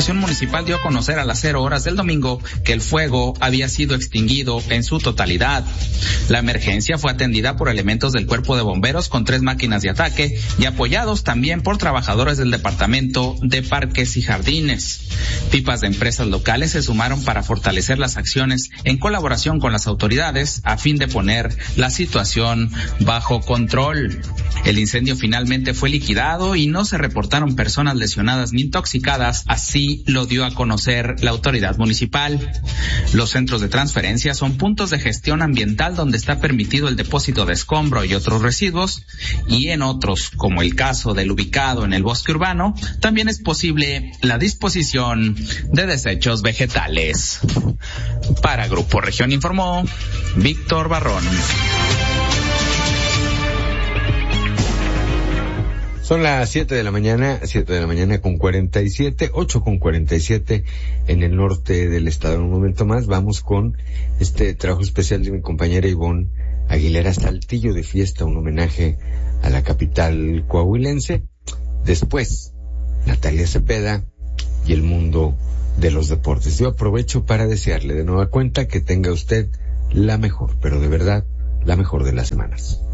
Corporación Municipal dio a conocer a las 0 horas del domingo que el fuego había sido extinguido en su totalidad. La emergencia fue atendida por elementos del Cuerpo de Bomberos con 3 máquinas de ataque y apoyados también por trabajadores del Departamento de Parques y Jardines. Pipas de empresas locales se sumaron para fortalecer las acciones en colaboración con las autoridades a fin de poner la situación bajo control. El incendio finalmente fue liquidado y no se reportaron personas lesionadas ni intoxicadas, así lo dio a conocer la autoridad municipal. Los centros de transferencia son puntos de gestión ambiental donde está permitido el depósito de escombro y otros residuos, y en otros, como el caso del ubicado en el bosque urbano, también es posible la disposición de desechos vegetales. Para Grupo Región informó Víctor Barrón. Son las 7 de la mañana con 47, 8 con 47 en el norte del estado. En un momento más vamos con este trabajo especial de mi compañera Ivonne Aguilera, Saltillo de fiesta, un homenaje a la capital coahuilense. Después, Natalia Cepeda y el mundo de los deportes. Yo aprovecho para desearle de nueva cuenta que tenga usted la mejor, pero de verdad, la mejor de las semanas.